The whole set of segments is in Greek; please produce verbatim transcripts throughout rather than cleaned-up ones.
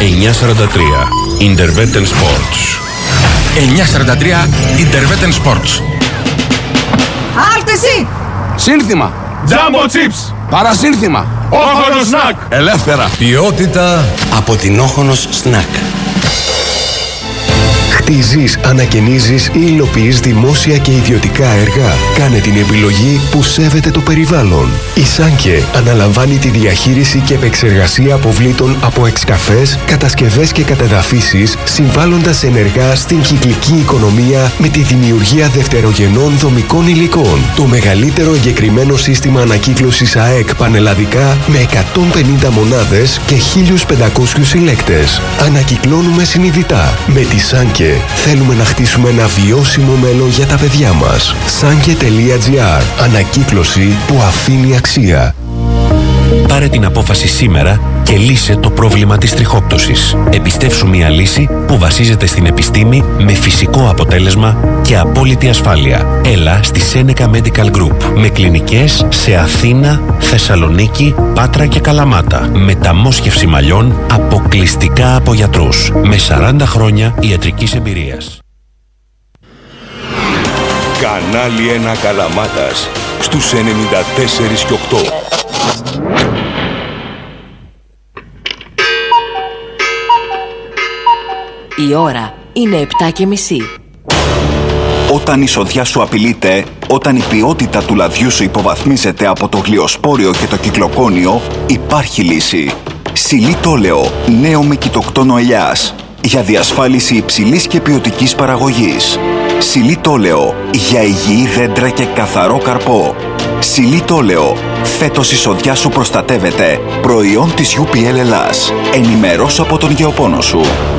εννιακόσια σαράντα τρία Intervetten Sports. εννιακόσια σαράντα τρία Intervetten Sports. Άρτεση! Σύνθημα. Jumbo Chips. Παρασύνθημα. Όχονος Snack. Ελεύθερα. Ποιότητα από την Όχονος Snack. Χτίζεις, ανακαινίζεις ή υλοποιείς δημόσια και ιδιωτικά έργα. Κάνε την επιλογή που σέβεται το περιβάλλον. Η Σάνκε αναλαμβάνει τη διαχείριση και επεξεργασία αποβλήτων από εξκαφές, κατασκευές και κατεδαφίσεις, συμβάλλοντας ενεργά στην κυκλική οικονομία με τη δημιουργία δευτερογενών δομικών υλικών. Το μεγαλύτερο εγκεκριμένο σύστημα ανακύκλωσης ΑΕΚ πανελλαδικά με εκατόν πενήντα μονάδες και χίλιους πεντακόσιους συλλέκτες. Ανακυκλώνουμε συνειδητά. Με τη Σάνκε θέλουμε να χτίσουμε ένα βιώσιμο μέλλον για τα παιδιά μας. Sanke τελεία τζι άρ. Ανακύκλωση που αφήνει αξία. Πάρε την απόφαση σήμερα και λύσε το πρόβλημα της τριχόπτωσης. Επιστεύσου μια λύση που βασίζεται στην επιστήμη με φυσικό αποτέλεσμα και απόλυτη ασφάλεια. Έλα στη Seneca Medical Group με κλινικές σε Αθήνα, Θεσσαλονίκη, Πάτρα και Καλαμάτα. Μεταμόσχευση μαλλιών αποκλειστικά από γιατρούς με σαράντα χρόνια ιατρικής εμπειρίας. Κανάλι ένα Καλαμάτας στους ενενήντα τέσσερα και οκτώ. Η ώρα είναι επτά και μισή. Όταν η σοδιά σου απειλείται, όταν η ποιότητα του λαδιού σου υποβαθμίζεται από το γλυοσπόριο και το κυκλοκόνιο, υπάρχει λύση. Σιλί Τόλεο, νέο με κοιτοκτόνο ελιάς, για διασφάλιση υψηλής και ποιοτικής παραγωγής. Σιλί Τόλεο, για υγιή δέντρα και καθαρό καρπό. Σιλί Τόλεο, φέτος η σοδιά σου προστατεύεται. Προϊόν της γιου πι ελ Ελλάς. Ενημερώσου από τον γεωπόνο σου.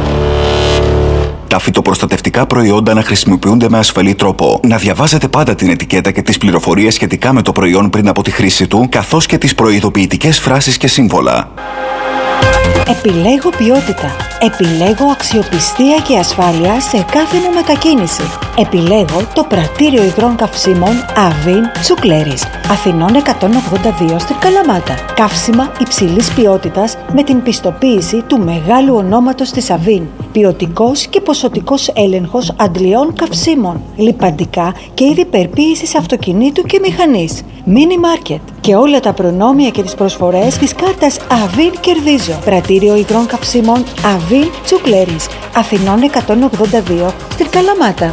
Τα φυτοπροστατευτικά προϊόντα να χρησιμοποιούνται με ασφαλή τρόπο. Να διαβάζετε πάντα την ετικέτα και τις πληροφορίες σχετικά με το προϊόν πριν από τη χρήση του, καθώς και τις προειδοποιητικές φράσεις και σύμβολα. Επιλέγω ποιότητα. Επιλέγω αξιοπιστία και ασφάλεια σε κάθε μου μετακίνηση. Επιλέγω το πρατήριο υγρών καυσίμων Αβίν Τσουκλέρης. Αθηνών εκατόν ογδόντα δύο στην Καλαμάτα. Καύσιμα υψηλής ποιότητας με την πιστοποίηση του μεγάλου ονόματος της Αβίν. Ποιοτικός και ποσοτικός έλεγχος αντλειών καυσίμων. Λιπαντικά και είδη περποίησης αυτοκινήτου και μηχανής. Μίνι μάρκετ. Και όλα τα προνόμια και τις προσφορές της κάρτας Αβίν Κερδίζω. Πρατήριο υγρών καυσίμων Αβίν Τσουκλέρης. Αθηνών εκατόν ογδόντα δύο στην Καλαμάτα.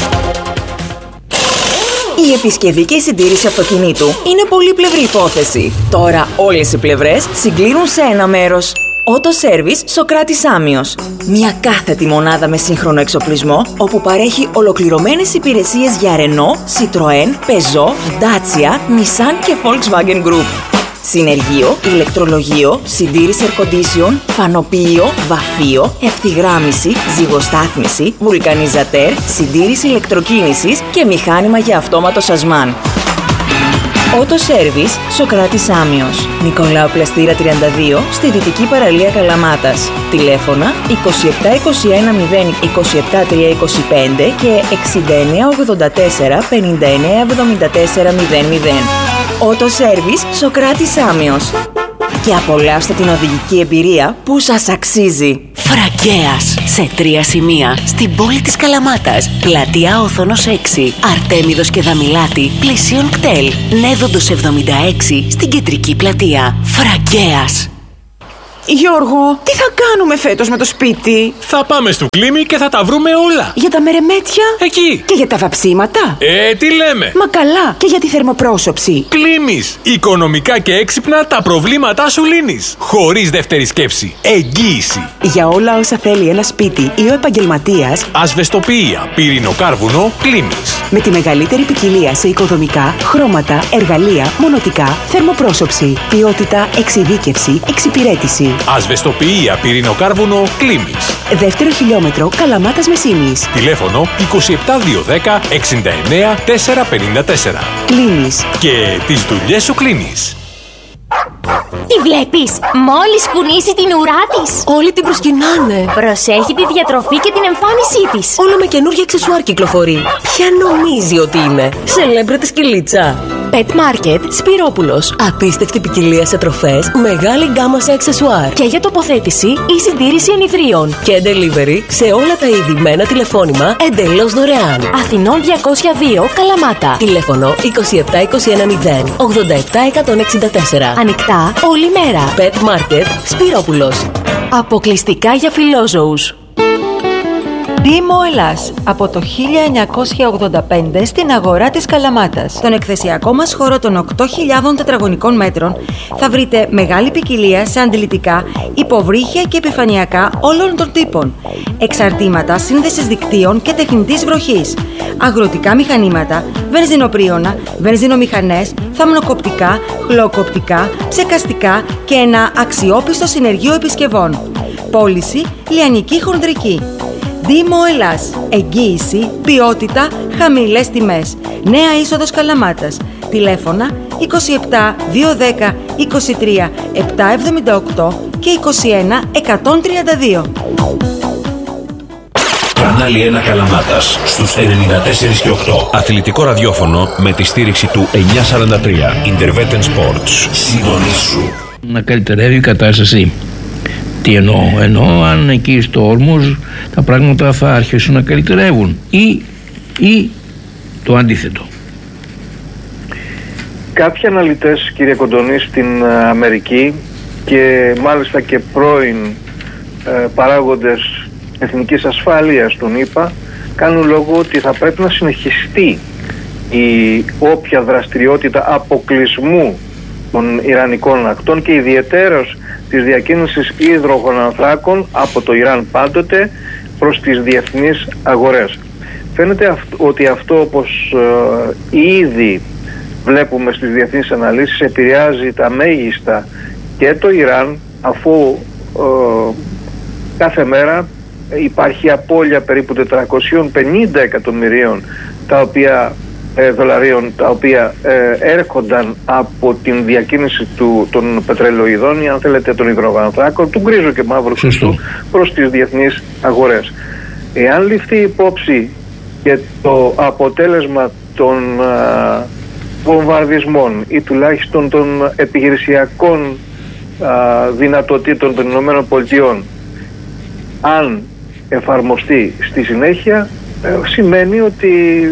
Η επισκευή και η συντήρηση αυτοκινήτου είναι πολύπλευρη υπόθεση. Τώρα όλες οι πλευρές συγκλίνουν σε ένα μέρος. Auto Service Σοκράτης Άμιος. Μια κάθετη μονάδα με σύγχρονο εξοπλισμό, όπου παρέχει ολοκληρωμένες υπηρεσίες για Renault, Citroën, Peugeot, Dacia, Nissan και Volkswagen Group. Συνεργείο, ηλεκτρολογείο, συντήρηση air condition, φανοποιείο, βαφείο, ευθυγράμμιση, ζυγοστάθμιση, βουλκανιζατέρ, συντήρηση ηλεκτροκίνησης και μηχάνημα για αυτόματο σασμάν. Auto Service Σοκράτης Άμιος. Νικολάου Πλαστήρα τριάντα δύο στη Δυτική Παραλία Καλαμάτας. Τηλέφωνα είκοσι επτά είκοσι ένα μηδέν είκοσι επτά τριακόσια είκοσι πέντε και εξήντα εννέα ογδόντα τέσσερα πενήντα εννέα εβδομήντα τέσσερα μηδέν μηδέν. Auto Service Σοκράτης Άμιος. Και απολαύστε την οδηγική εμπειρία που σας αξίζει. Φραγκέας, σε τρία σημεία, στην πόλη της Καλαμάτας. Πλατεία Όθωνος έξι, Αρτέμιδος και Δαμιλάτη, πλησίον κτέλ. Νέδοντος εβδομήντα έξι, στην κεντρική πλατεία. Φραγκέας. Γιώργο, τι θα κάνουμε φέτος με το σπίτι? Θα πάμε στο Κλίμι και θα τα βρούμε όλα. Για τα μερεμέτια? Εκεί. Και για τα βαψίματα? Ε, τι λέμε. Μα καλά, και για τη θερμοπρόσωψη. Κλίμις. Οικονομικά και έξυπνα τα προβλήματά σου λύνεις. Χωρίς δεύτερη σκέψη. Εγγύηση. Για όλα όσα θέλει ένα σπίτι ή ο επαγγελματίας. Ασβεστοποιία, πυρηνοκάρβουνο, Κλίμις. Με τη μεγαλύτερη ποικιλία σε οικοδομικά, χρώματα, εργαλεία, μονοτικά, θερμοπρόσωψη, ποιότητα, εξειδίκευση, εξυπηρέτηση. Ασβεστοποιία, πυρηνοκάρβουνο, Κλίμις. Δεύτερο χιλιόμετρο, Καλαμάτας Μεσίνης. Τηλέφωνο είκοσι επτά διακόσια δέκα εξήντα εννέα τετρακόσια πενήντα τέσσερα. Κλείνεις. Και τις δουλειές σου κλείνεις. Τι βλέπεις? Μόλις κουνήσει την ουρά της, όλοι την προσκυνάνε. Προσέχει τη διατροφή και την εμφάνισή της. Όλο με καινούργια αξεσουάρ κυκλοφορεί. Ποια νομίζει ότι είναι? Σελέμπρε τη σκυλίτσα. Pet Market Σπυρόπουλος. Απίστευτη ποικιλία σε τροφές, μεγάλη γκάμα σε αξεσουάρ και για τοποθέτηση ή συντήρηση ενιδρίων. Και delivery σε όλα τα είδη με ένα τηλεφώνημα εντελώς δωρεάν. Αθηνών διακόσια δύο Καλαμάτα. Τηλέφωνο είκοσι επτά είκοσι ένα μηδέν ογδόντα επτά εκατόν εξήντα τέσσερα. Ανοιχτά όλη μέρα. Pet Market Σπυρόπουλος. Αποκλειστικά για φιλόζωους. Δήμο Ελλάς, από το χίλια εννιακόσια ογδόντα πέντε στην αγορά της Καλαμάτας. Στον εκθεσιακό μας χώρο των οκτώ χιλιάδων τετραγωνικών μέτρων θα βρείτε μεγάλη ποικιλία σε αντιλητικά, υποβρύχια και επιφανειακά όλων των τύπων, εξαρτήματα σύνδεσης δικτύων και τεχνητής βροχής, αγροτικά μηχανήματα, βενζινοπρίωνα, βενζινομηχανές, θαμνοκοπτικά, χλωκοπτικά, ψεκαστικά και ένα αξιόπιστο συνεργείο επισκευών. Πώληση λιανική χονδρική. Δήμο Ελλάς. Εγγύηση, ποιότητα, χαμηλές τιμές. Νέα είσοδος Καλαμάτας. Τηλέφωνα είκοσι επτά διακόσια δέκα είκοσι τρία επτακόσια εβδομήντα οκτώ και είκοσι ένα εκατόν τριάντα δύο. Κανάλι ένα Καλαμάτας στους ενενήντα τέσσερα και οκτώ. Αθλητικό ραδιόφωνο με τη στήριξη του εννιακόσια σαράντα τρία. Intervetten Sports. Συντονίσου. Να καλυτερεύει η κατάσταση. Τι εννοώ, εννοώ αν εκεί στο Όρμουζ τα πράγματα θα αρχίσουν να καλυτερεύουν ή, ή το αντίθετο. Κάποιοι αναλυτές, κύριε Κοντονή, στην Αμερική και μάλιστα και πρώην ε, παράγοντες εθνικής ασφάλειας των ΗΠΑ κάνουν λόγο ότι θα πρέπει να συνεχιστεί η όποια δραστηριότητα αποκλεισμού των Ιρανικών ακτών και ιδιαιτέρως της διακίνησης υδρογονανθράκων από το Ιράν πάντοτε προς τις διεθνείς αγορές. Φαίνεται αυ- ότι αυτό, όπως ε, ήδη βλέπουμε στις διεθνείς αναλύσεις, επηρεάζει τα μέγιστα και το Ιράν, αφού ε, κάθε μέρα υπάρχει απώλεια περίπου τετρακόσιων πενήντα εκατομμυρίων τα οποία Ε, δολαρίων τα οποία ε, έρχονταν από την διακίνηση του, των πετρελοειδών ή αν θέλετε των υδρογονανθράκων, του γκρίζου και μαύρου χρυσού προς τις διεθνείς αγορές. Εάν ληφθεί υπόψη και το αποτέλεσμα των α, βομβαρδισμών ή τουλάχιστον των επιχειρησιακών α, δυνατοτήτων των Ηνωμένων Πολιτειών, αν εφαρμοστεί στη συνέχεια, ε, σημαίνει ότι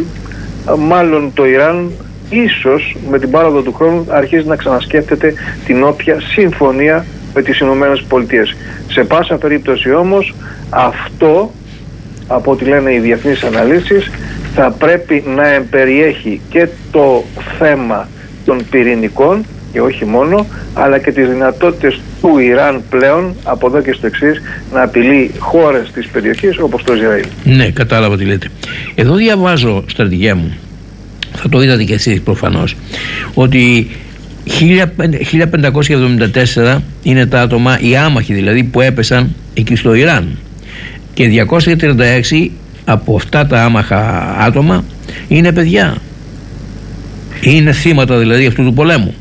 μάλλον το Ιράν ίσως με την πάροδο του χρόνου αρχίζει να ξανασκέφτεται την όποια συμφωνία με τις Ηνωμένες Πολιτείες. Σε πάσα περίπτωση όμως αυτό, από ό,τι λένε οι διεθνείς αναλύσεις, θα πρέπει να εμπεριέχει και το θέμα των πυρηνικών και όχι μόνο, αλλά και τις δυνατότητες του Ιράν πλέον από εδώ και στο εξής να απειλεί χώρες της περιοχής όπως το Ισραήλ. Ναι, κατάλαβα τι λέτε. Εδώ διαβάζω, στρατηγέ μου, θα το είδατε και εσείς προφανώς, ότι χίλια πεντακόσια εβδομήντα τέσσερα είναι τα άτομα, οι άμαχοι δηλαδή, που έπεσαν εκεί στο Ιράν, και διακόσια τριάντα έξι από αυτά τα άμαχα άτομα είναι παιδιά. Είναι θύματα δηλαδή αυτού του πολέμου.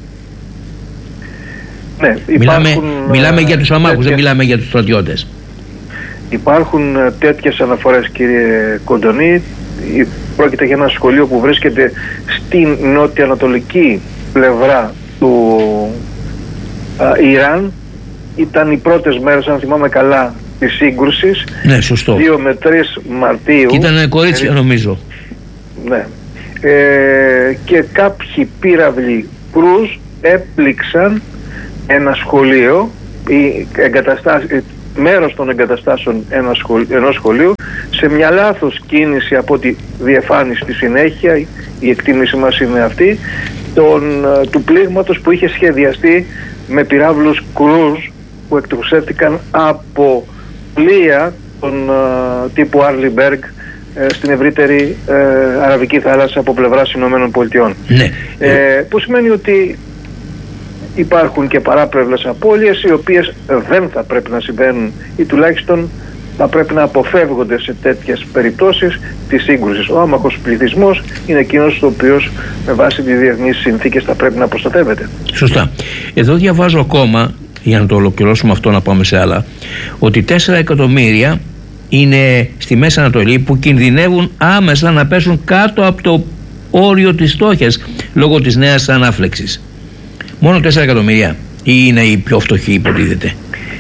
Ναι, μιλάμε, υπάρχουν, μιλάμε για τους αμάχους, τέτοιες, δεν μιλάμε για τους στρατιώτες. Υπάρχουν τέτοιες αναφορές, κύριε Κοντονή. Πρόκειται για ένα σχολείο που βρίσκεται στην νότια-ανατολική πλευρά του α, Ιράν. Ήταν οι πρώτες μέρες, αν θυμάμαι καλά, της σύγκρουσης. Ναι, σωστό. δύο με τρεις Μαρτίου. Και ήταν κορίτσια, νομίζω. Ναι. Ε, και κάποιοι πύραυλοι κρούς έπληξαν ένα σχολείο ή εγκαταστάσεις, μέρος των εγκαταστάσεων ένα σχολ, ενός σχολείου, σε μια λάθος κίνηση από ό,τι διεφάνει στη συνέχεια, η εκτίμηση μας είναι αυτή, τον, του πλήγματος που είχε σχεδιαστεί με πυράβλους κρούς που εκτοξεύτηκαν από πλοία των uh, τύπου Arleigh uh, στην ευρύτερη uh, Αραβική θάλασσα από πλευράς Ηνωμένων Πολιτειών. Ναι. Ε, που σημαίνει ότι υπάρχουν και παράπλευρες απώλειες οι οποίες δεν θα πρέπει να συμβαίνουν ή τουλάχιστον θα πρέπει να αποφεύγονται σε τέτοιες περιπτώσεις της σύγκρουσης. Ο άμαχος πληθυσμός είναι εκείνος ο οποίος με βάση τις διεθνείς συνθήκες θα πρέπει να προστατεύεται. Σωστά. Εδώ διαβάζω ακόμα, για να το ολοκληρώσουμε αυτό να πάμε σε άλλα, ότι τέσσερα εκατομμύρια είναι στη Μέση Ανατολή που κινδυνεύουν άμεσα να πέσουν κάτω από το όριο της φτώχειας λόγω της νέας ανάφλεξης. Μόνο τέσσερα εκατομμύρια ή είναι οι πιο φτωχοί υποτίθεται?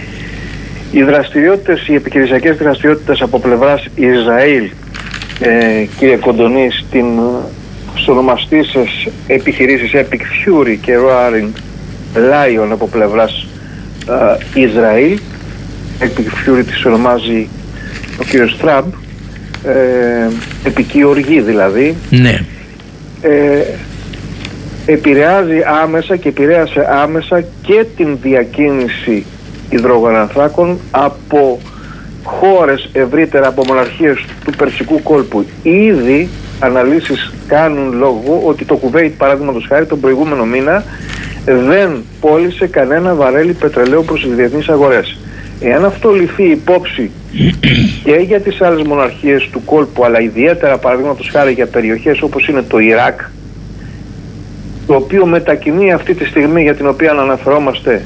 Οι δραστηριότητες, οι επιχειρησιακές δραστηριότητες από πλευράς Ισραήλ, ε, κύριε Κοντονή, στην ονομαστήσεις επιχειρήσεις Epic Fury και Roaring Lion από πλευράς ε, Ισραήλ, Epic Fury τις ονομάζει ο κύριος Τραμπ, ε, επική οργή δηλαδή, ναι. ε, επηρεάζει άμεσα και επηρέασε άμεσα και την διακίνηση υδρογονανθράκων από χώρες ευρύτερα, από μοναρχίες του Περσικού κόλπου. Ήδη αναλύσεις κάνουν λόγο ότι το Κουβέιτ, παραδείγματος χάρη, τον προηγούμενο μήνα δεν πώλησε κανένα βαρέλι πετρελαίου προς τις διεθνείς αγορές. Εάν αυτό ληφθεί υπόψη και για τις άλλες μοναρχίες του κόλπου, αλλά ιδιαίτερα παραδείγματος χάρη για περιοχές όπως είναι το Ιράκ, το οποίο μετακινεί αυτή τη στιγμή, για την οποία αναφερόμαστε,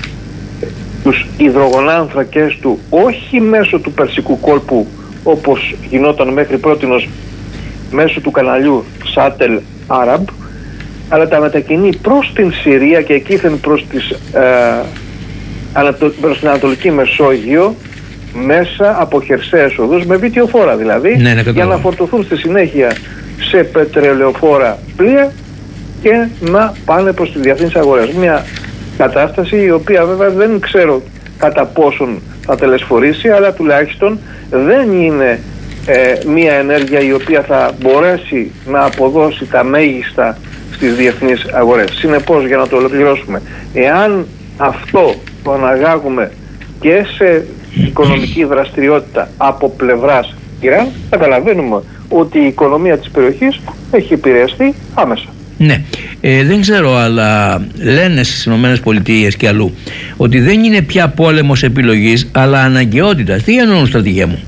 τους υδρογονάνθρακες του όχι μέσω του Περσικού κόλπου όπως γινόταν μέχρι πρότινος μέσω του καναλιού Σάτελ Άραμπ, αλλά τα μετακινεί προς την Συρία και εκείθεν προς, τις, ε, ανατο, προς την Ανατολική Μεσόγειο μέσα από χερσαίες οδούς, με βιτιοφόρα δηλαδή, ναι, ναι, για να φορτωθούν στη συνέχεια σε πετρελαιοφόρα πλοία και να πάνε προς τις διεθνείς αγορές. Μια κατάσταση η οποία βέβαια δεν ξέρω κατά πόσον θα τελεσφορήσει, αλλά τουλάχιστον δεν είναι ε, μια ενέργεια η οποία θα μπορέσει να αποδώσει τα μέγιστα στις διεθνείς αγορές. Συνεπώς, για να το ολοκληρώσουμε, εάν αυτό το αναγάγουμε και σε οικονομική δραστηριότητα από πλευράς Ιράν, καταλαβαίνουμε ότι η οικονομία της περιοχής έχει επηρεαστεί άμεσα. Ναι, ε, δεν ξέρω, αλλά λένε στις ΗΠΑ και αλλού ότι δεν είναι πια πόλεμος επιλογής, αλλά αναγκαιότητας. Τι εννοούν, στρατηγέ μου?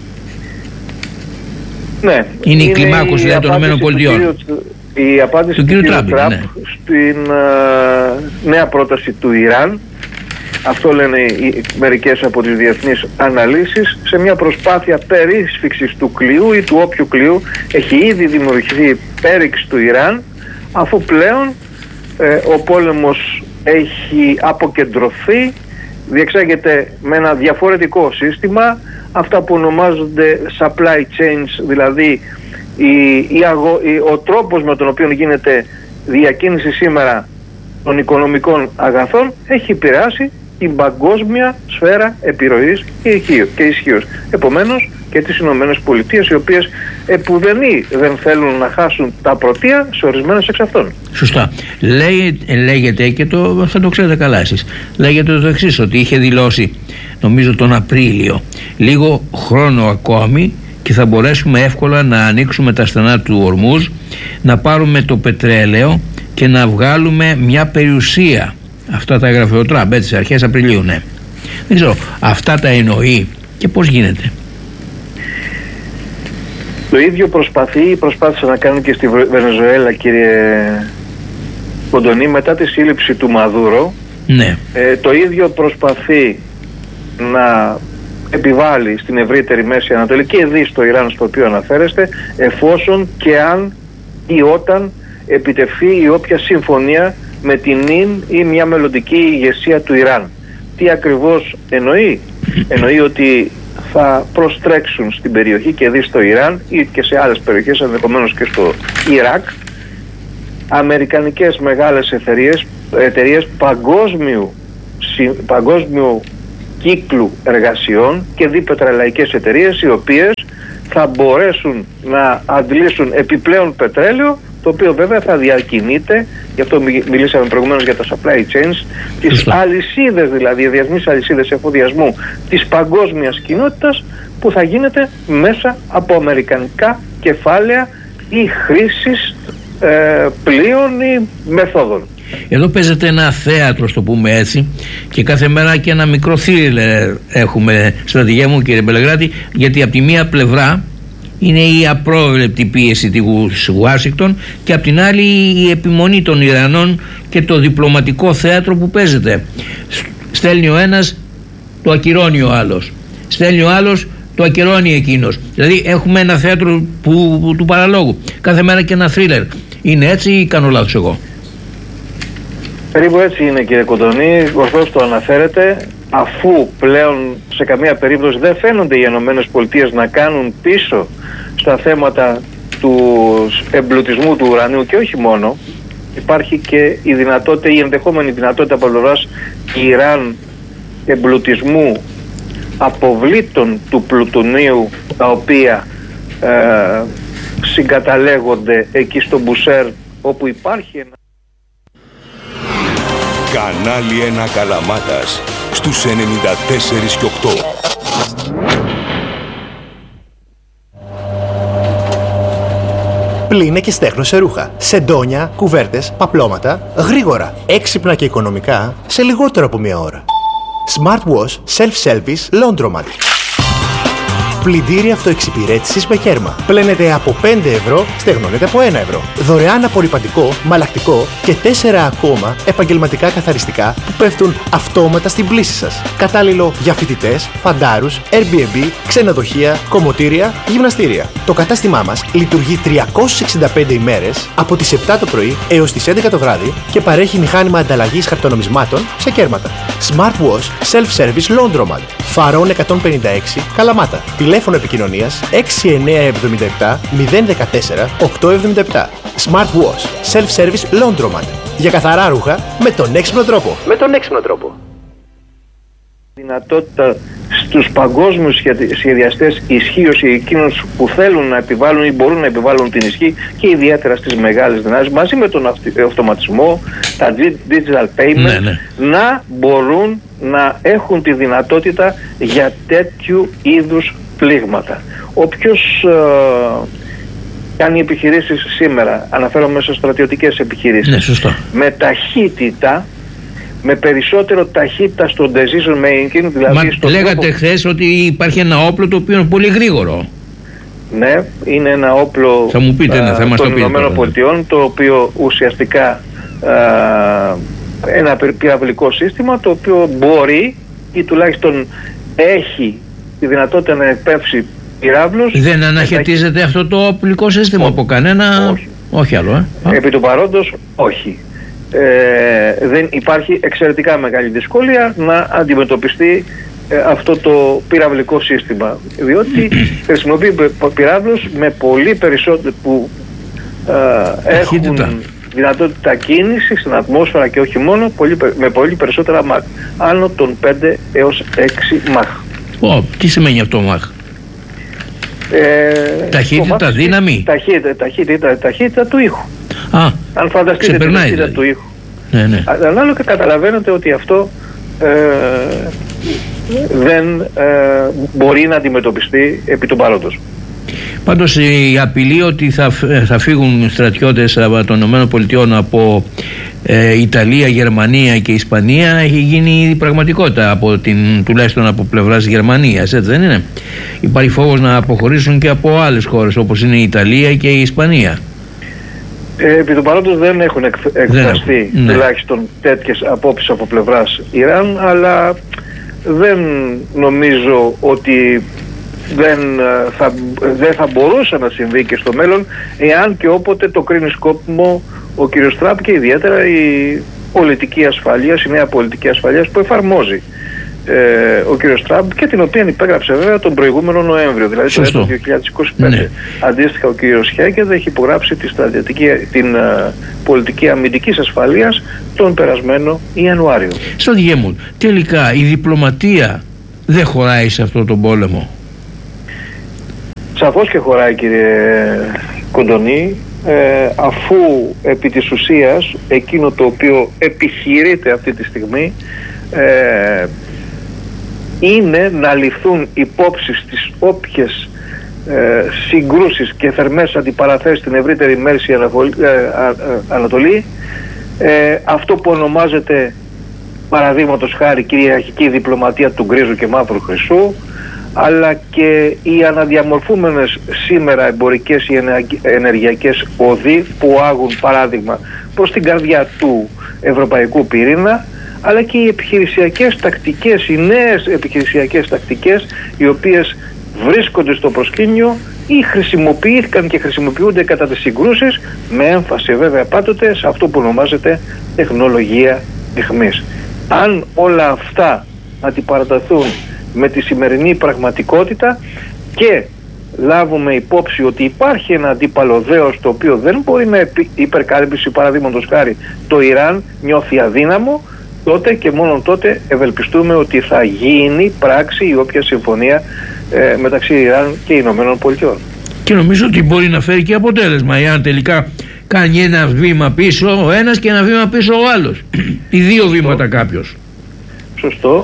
Ναι, είναι η κλιμάκωση δηλαδή, των ΗΠΑ. Η απάντηση του, του κ. Τραμπ, Τραμπ ναι. στην uh, νέα πρόταση του Ιράν, αυτό λένε οι, μερικές από τις διεθνείς αναλύσεις, σε μια προσπάθεια περίσφυξης του κλειού ή του όποιου κλειού έχει ήδη δημιουργηθεί πέριξη του Ιράν, αφού πλέον ε, ο πόλεμος έχει αποκεντρωθεί, διεξάγεται με ένα διαφορετικό σύστημα, αυτά που ονομάζονται supply chains, δηλαδή η, η αγο, η, ο τρόπος με τον οποίο γίνεται διακίνηση σήμερα των οικονομικών αγαθών έχει επηρεάσει την παγκόσμια σφαίρα επιρροής και ισχύως. Επομένως και τις Ηνωμένες Πολιτείες, οι οποίες επουδενή δεν θέλουν να χάσουν τα πρωτεία σε ορισμένες εξ αυτών. Σωστά. Λέει, λέγεται, και το, θα το ξέρετε καλά εσείς, λέγεται το εξής, ότι είχε δηλώσει, νομίζω τον Απρίλιο, λίγο χρόνο ακόμη και θα μπορέσουμε εύκολα να ανοίξουμε τα στενά του Ορμούζ, να πάρουμε το πετρέλαιο και να βγάλουμε μια περιουσία. Αυτά τα έγραφε ο Τραμπ, έτσι, αρχές Απριλίου, ναι. Δεν ξέρω, αυτά τα εννοεί και πώς γίνεται? Το ίδιο προσπαθεί, προσπάθησε να κάνει και στη Βενεζουέλα, κύριε Κοντονή, μετά τη σύλληψη του Μαδούρο. Ναι. Ε, το ίδιο προσπαθεί να επιβάλλει στην ευρύτερη Μέση Ανατολή και δει στο Ιράν, στο οποίο αναφέρεστε, εφόσον και αν ή όταν επιτευχθεί η όποια συμφωνία με την ίν ή μια μελλοντική ηγεσία του Ιράν. Τι ακριβώς εννοεί? Εννοεί ότι θα προστρέξουν στην περιοχή και δει στο Ιράν ή και σε άλλες περιοχές, ενδεχομένως και στο Ιράκ, αμερικανικές μεγάλες εταιρείες, εταιρείες παγκόσμιου, παγκόσμιου κύκλου εργασιών και δι πετρελαϊκές εταιρείες, οι οποίες θα μπορέσουν να αντλήσουν επιπλέον πετρέλαιο, το οποίο βέβαια θα διακινείται, γι' αυτό μιλήσαμε προηγουμένως για τα supply chains, τις αλυσίδες, δηλαδή οι διεθνείς αλυσίδες εφοδιασμού της παγκόσμιας κοινότητας, που θα γίνεται μέσα από αμερικανικά κεφάλαια ή χρήσης ε, πλοίων ή μεθόδων. Εδώ παίζεται ένα θέατρο, στο πούμε έτσι, και κάθε μέρα και ένα μικρό θρίλερ έχουμε, στρατηγέ μου, κύριε Μπελεγράτη, γιατί από τη μία πλευρά είναι η απρόβλεπτη πίεση της Ουάσιγκτον και απ' την άλλη η επιμονή των Ιρανών και το διπλωματικό θέατρο που παίζεται. Στέλνει ο ένας, το ακυρώνει ο άλλος. Στέλνει ο άλλος, το ακυρώνει εκείνος. Δηλαδή έχουμε ένα θέατρο που, που, του παραλόγου. Κάθε μέρα και ένα θρίλερ. Είναι έτσι ή κάνω λάθος εγώ? Περίπου έτσι είναι, κύριε Κοντονή, ορθώς το αναφέρετε, αφού πλέον σε καμία περίπτωση δεν φαίνονται οι ΗΠΑ να κάνουν πίσω στα θέματα του εμπλουτισμού του ουρανίου, και όχι μόνο, υπάρχει και η δυνατότητα, η ενδεχόμενη δυνατότητα από πλευράς Ιράν εμπλουτισμού αποβλήτων του πλουτονίου, τα οποία ε, συγκαταλέγονται εκεί στο Μπουσέρ, όπου υπάρχει ένα... Κανάλι ένα Καλαμάτας στους ενενήντα τέσσερα και οκτώ. Πλύνε και στέχνωσε ρούχα, σεντόνια, κουβέρτες, παπλώματα, γρήγορα, έξυπνα και οικονομικά, σε λιγότερο από μία ώρα. Smart Wash Self-Service Laundromat. Πλυντήρια αυτοεξυπηρέτησης με κέρμα. Πλένετε από πέντε ευρώ, στεγνώνετε από ένα ευρώ. Δωρεάν απορρυπαντικό, μαλακτικό και τέσσερα ακόμα επαγγελματικά καθαριστικά που πέφτουν αυτόματα στην πλύση σας. Κατάλληλο για φοιτητές, φαντάρους, Airbnb, ξενοδοχεία, κομμωτήρια, γυμναστήρια. Το κατάστημά μας λειτουργεί τριακόσιες εξήντα πέντε ημέρες από τις επτά το πρωί έως τις έντεκα το βράδυ και παρέχει μηχάνημα ανταλλαγής χαρτονομισμάτων σε κέρματα. Smart Wash Self-Service Laundromat. Φαρών εκατόν πενήντα έξι, Καλαμάτα. Τηλέφωνο επικοινωνίας έξι εννιά επτά επτά μηδέν ένα τέσσερα οκτώ επτά επτά. Smart Wash Self-Service Laundromat. Για καθαρά ρούχα με τον έξυπνο τρόπο. Με τον έξυπνο τρόπο. Δυνατότητα στους παγκόσμιους σχεδιαστές ισχύως ή εκείνους που θέλουν να επιβάλλουν ή μπορούν να επιβάλλουν την ισχύ, και ιδιαίτερα στις μεγάλες δυνάμεις, μαζί με τον αυτοματισμό, τα digital payments, ναι, ναι. να μπορούν να έχουν τη δυνατότητα για τέτοιου είδους πλήγματα. Όποιος ε, κάνει επιχειρήσεις σήμερα, αναφέρομαι σε στρατιωτικές επιχειρήσεις, ναι, σωστό. με ταχύτητα, με περισσότερο ταχύτητα στο decision making, δηλαδή Μα στο λέγατε τρόπο... χθες ότι υπάρχει ένα όπλο το οποίο είναι πολύ γρήγορο. Ναι, είναι ένα όπλο θα μου πείτε, ναι, θα α, των Ηνωμένων Πολιτειών, το οποίο ουσιαστικά α, ένα πυραυλικό σύστημα, το οποίο μπορεί ή τουλάχιστον έχει τη δυνατότητα να εκπέμψει πυράβλους. Δεν αναχαιτίζεται αυτό το οπλικό σύστημα από κανένα? Όχι. Όχι άλλο, ε. Επί του παρόντος όχι. Ε, δεν υπάρχει εξαιρετικά μεγάλη δυσκολία να αντιμετωπιστεί ε, αυτό το πυραυλικό σύστημα, διότι χρησιμοποιεί πυράβλους με πολύ περισσότερο που ε, έχουν δυνατότητα κίνηση στην ατμόσφαιρα και όχι μόνο, πολύ, με πολύ περισσότερα μαχ, άνω των πέντε έως έξι μαχ. Oh, τι σημαίνει αυτό μαχ? Ε, ταχύτητα, δύναμη. Ταχύτητα, ταχύτητα, ταχύτητα του ήχου. Α, αν φανταστείτε την ταχύτητα δηλαδή του ήχου. Ναι, ναι. Ανάλογα καταλαβαίνετε ότι αυτό ε, δεν ε, μπορεί να αντιμετωπιστεί επί του παρόντος. Πάντως η απειλή ότι θα, θα φύγουν στρατιώτες των ΗΠΑ από ε, Ιταλία, Γερμανία και Ισπανία έχει γίνει ήδη πραγματικότητα, από την, τουλάχιστον από πλευράς Γερμανίας, έτσι δεν είναι? Υπάρχει φόβος να αποχωρήσουν και από άλλες χώρες όπως είναι η Ιταλία και η Ισπανία. Ε, επί του παρόντος δεν έχουν εκ, εκφραστεί ναι. τουλάχιστον τέτοιες απόψεις από πλευράς Ιράν, αλλά δεν νομίζω ότι δεν θα, δεν θα μπορούσε να συμβεί και στο μέλλον, εάν και όποτε το κρίνει σκόπιμο ο κύριος Τραμπ και ιδιαίτερα η πολιτική ασφαλείας, η νέα πολιτική ασφαλείας που εφαρμόζει ε, ο κύριος Τραμπ και την οποία υπέγραψε βέβαια τον προηγούμενο Νοέμβριο, δηλαδή το έτος δύο χιλιάδες είκοσι πέντε. Ναι. Αντίστοιχα ο κύριος Χέγκεδ έχει υπογράψει τη την uh, πολιτική αμυντικής ασφαλείας τον περασμένο Ιανουάριο. Στο Διέμον, τελικά η διπλωματία δεν χωράει σε αυτό τον πόλεμο? Σαφώς και χωράει, κύριε Κοντονή, ε, αφού επί της ουσίας εκείνο το οποίο επιχειρείται αυτή τη στιγμή ε, είναι να ληφθούν υπόψη στις όποιες ε, συγκρούσεις και θερμές αντιπαραθέσεις στην ευρύτερη Μέση Ανατολή, ε, αυτό που ονομάζεται παραδείγματος χάρη κυριαρχική διπλωματία του γκρίζου και μαύρου χρυσού, αλλά και οι αναδιαμορφούμενες σήμερα εμπορικές ή ενεργειακές οδοί που άγουν παράδειγμα προς την καρδιά του ευρωπαϊκού πυρήνα, αλλά και οι επιχειρησιακές τακτικές, οι νέες επιχειρησιακές τακτικές, οι οποίες βρίσκονται στο προσκήνιο ή χρησιμοποιήθηκαν και χρησιμοποιούνται κατά τις συγκρούσεις, με έμφαση βέβαια πάντοτε σε αυτό που ονομάζεται τεχνολογία αιχμής. Αν όλα αυτά αντιπαραταθούν με τη σημερινή πραγματικότητα και λάβουμε υπόψη ότι υπάρχει ένα αντίπαλο δέος το οποίο δεν μπορεί να υπερκάλυψει, παραδείγματος χάρη το Ιράν, νιώθει αδύναμο, τότε και μόνο τότε ευελπιστούμε ότι θα γίνει πράξη η όποια συμφωνία ε, μεταξύ Ιράν και Ηνωμένων Πολιτειών. Και νομίζω ότι μπορεί να φέρει και αποτέλεσμα, εάν τελικά κάνει ένα βήμα πίσω ο ένας και ένα βήμα πίσω ο άλλος, ή δύο βήματα κάποιος. Σωστό.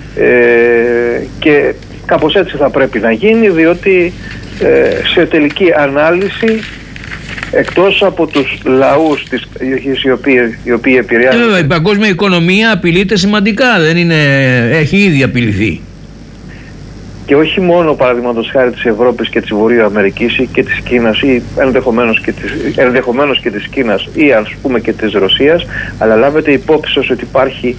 Ε, και κάπως έτσι θα πρέπει να γίνει, διότι ε, σε τελική ανάλυση, εκτός από τους λαούς της περιοχής οι οποίοι, οι οποίοι επηρεάζουν... Ε, η παγκόσμια οικονομία απειλείται σημαντικά, δεν είναι, έχει ήδη απειληθεί. Και όχι μόνο, παραδείγματος χάρη, της Ευρώπης και της Βορείου Αμερικής και της Κίνας, ή ενδεχομένως και της, ενδεχομένως και της Κίνας, ή ας πούμε και της Ρωσίας, αλλά λάβετε υπόψη σας ότι υπάρχει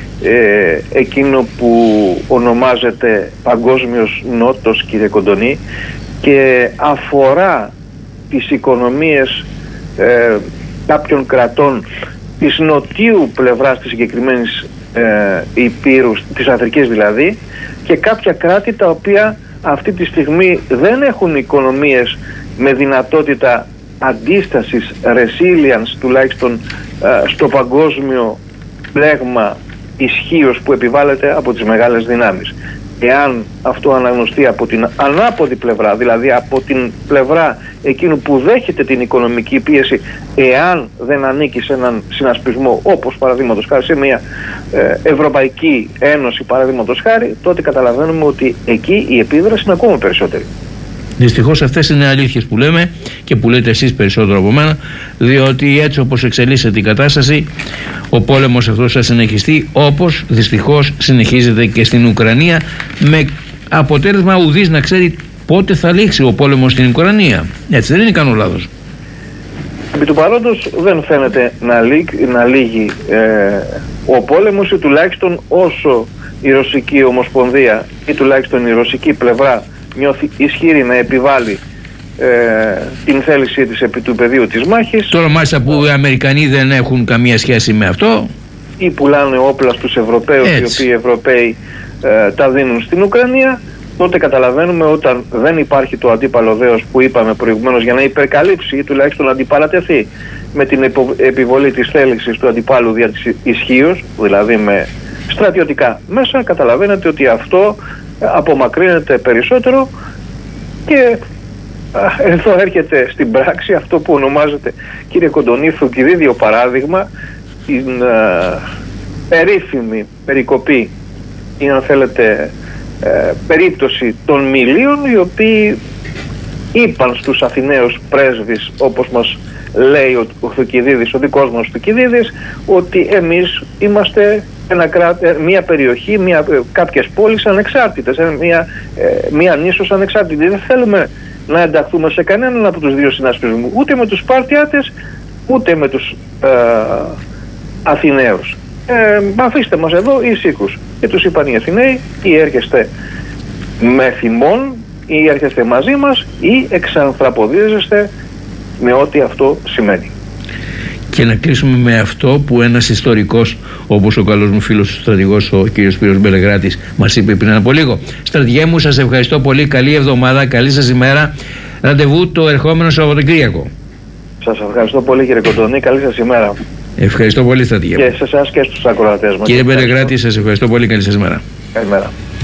ε, εκείνο που ονομάζεται Παγκόσμιος Νότος, κύριε Κοντονή, και αφορά τις οικονομίες ε, κάποιων κρατών της νοτίου πλευράς της συγκεκριμένης ε, υπήρου, της Αφρικής δηλαδή, και κάποια κράτη τα οποία αυτή τη στιγμή δεν έχουν οικονομίες με δυνατότητα αντίστασης, resilience τουλάχιστον ε, στο παγκόσμιο πλέγμα ισχύως που επιβάλλεται από τις μεγάλες δυνάμεις. Εάν αυτό αναγνωστεί από την ανάποδη πλευρά, δηλαδή από την πλευρά εκείνου που δέχεται την οικονομική πίεση, εάν δεν ανήκει σε έναν συνασπισμό όπως παραδείγματος χάρη σε μια ε, Ευρωπαϊκή Ένωση παραδείγματος χάρη, τότε καταλαβαίνουμε ότι εκεί η επίδραση είναι ακόμα περισσότερη. Δυστυχώς αυτές είναι αλήθειες που λέμε και που λέτε εσείς περισσότερο από μένα, διότι έτσι όπως εξελίσσεται η κατάσταση, ο πόλεμος αυτός θα συνεχιστεί όπως δυστυχώς συνεχίζεται και στην Ουκρανία, με αποτέλεσμα ουδής να ξέρει πότε θα λήξει ο πόλεμος στην Ουκρανία. Έτσι δεν είναι, κάνω λάθος? Επί του παρόντος δεν φαίνεται να, λύγει, να λύγει ε, ο πόλεμος, ή τουλάχιστον όσο η Ρωσική Ομοσπονδία ή τουλάχιστον η ρωσική πλευρά νιώθει ισχυρή να επιβάλλει ε, την θέλησή της επί του πεδίου της μάχης. Τώρα μάλιστα που οι Αμερικανοί δεν έχουν καμία σχέση με αυτό, ή πουλάνε όπλα στους Ευρωπαίους, έτσι, οι οποίοι οι Ευρωπαίοι ε, τα δίνουν στην Ουκρανία, τότε καταλαβαίνουμε όταν δεν υπάρχει το αντίπαλο δέος που είπαμε προηγουμένως για να υπερκαλύψει ή τουλάχιστον να αντιπαρατεθεί με την επιβολή της θέλησης του αντιπάλου δια της ισχύως, δηλαδή με στρατιωτικά μέσα, καταλαβαίνετε ότι αυτό απομακρύνεται περισσότερο και α, εδώ έρχεται στην πράξη αυτό που ονομάζεται, κύριε Κοντονή, Θουκυδίδιο παράδειγμα, την α, περίφημη περικοπή ή αν θέλετε ε, περίπτωση των μιλίων, οι οποίοι είπαν στους Αθηναίους πρέσβεις, όπως μας λέει ο, ο Θουκυδίδης, ο δικός μας Θουκυδίδης, ότι εμείς είμαστε ένα κρά... μια περιοχή, μια... κάποιες πόλεις ανεξάρτητες, μια... μια νήσος ανεξάρτητη. Δεν θέλουμε να ενταχθούμε σε κανέναν από τους δύο συνασπισμούς, ούτε με τους Σπαρτιάτες ούτε με τους ε... Αθηναίους. Ε, αφήστε μας εδώ ησύχους. Και τους είπαν οι Αθηναίοι, ή έρχεστε με θυμόν, ή έρχεστε μαζί μας, ή εξανθραποδίζεστε με ό,τι αυτό σημαίνει. Και να κλείσουμε με αυτό που ένας ιστορικός, όπως ο καλός μου φίλος ο στρατηγός ο κύριος Σπύρος Μπελεγράτης μας είπε πριν από λίγο. Στρατηγέ μου, σας ευχαριστώ πολύ, καλή εβδομάδα, καλή σας ημέρα, ραντεβού το ερχόμενο Σαββατοκύριακο. Σας ευχαριστώ πολύ, κύριε Κοντονή, καλή σας ημέρα. Ευχαριστώ πολύ, στρατηγέ μου. Και σε εσάς και στους ακροατές μας. Κύριε Μπελεγράτη, σας ευχαριστώ πολύ, καλή σας ημέρα. Καλημέρα.